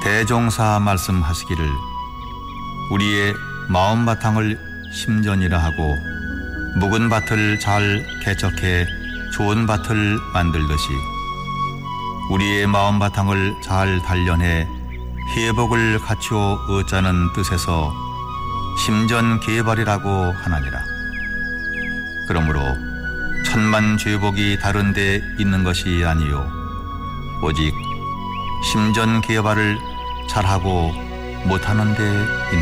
대종사 말씀하시기를 우리의 마음 바탕을 심전이라 하고 묵은 밭을 잘 개척해 좋은 밭을 만들듯이 우리의 마음 바탕을 잘 단련해 회복을 갖추어 얻자는 뜻에서 심전개발이라고 하나니라. 그러므로 천만 죄복이 다른 데 있는 것이 아니요 오직 심전개발을 잘하고 못하는 데 있는